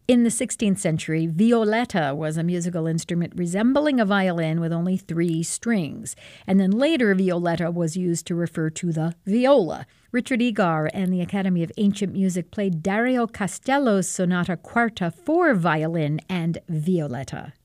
In the 16th century, violetta was a musical instrument resembling a violin with only 3 strings. And then later, violetta was used to refer to the viola. Richard Egar and the Academy of Ancient Music played Dario Castello's Sonata Quarta for violin and violetta.